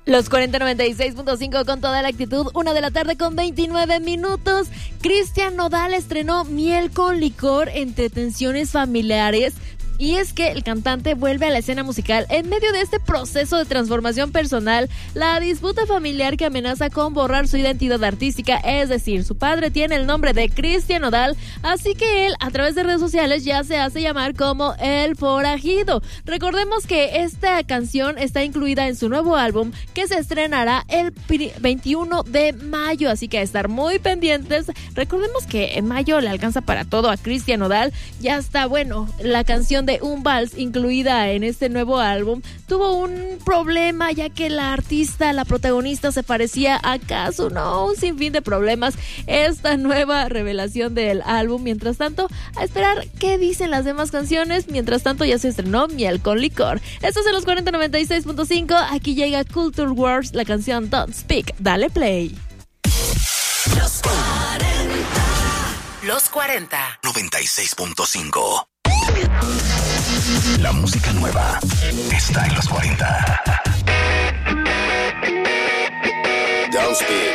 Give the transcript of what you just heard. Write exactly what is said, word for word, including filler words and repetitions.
Los cuarenta noventa y seis punto cinco con toda la actitud, una de la tarde con veintinueve minutos. Cristian Nodal estrenó Miel con licor entre tensiones familiares. Y es que el cantante vuelve a la escena musical en medio de este proceso de transformación personal, la disputa familiar que amenaza con borrar su identidad artística, es decir, su padre tiene el nombre de Cristian Nodal, así que él a través de redes sociales ya se hace llamar como El Forajido. Recordemos que esta canción está incluida en su nuevo álbum que se estrenará el veintiuno de mayo, así que a estar muy pendientes. Recordemos que en mayo le alcanza para todo a Cristian Nodal. Ya está, bueno, la canción de Un Vals incluida en este nuevo álbum tuvo un problema, ya que la artista, la protagonista se parecía a Kazu, no, un sinfín de problemas. Esta nueva revelación del álbum, mientras tanto, a esperar qué dicen las demás canciones. Mientras tanto ya se estrenó Miel con licor. Esto es en los cuarenta noventa y seis punto cinco, aquí llega Culture Wars, la canción Don't Speak, dale play. Los cuarenta. Los cuarenta. noventa y seis punto cinco. La música nueva está en los cuarenta. Don't speak.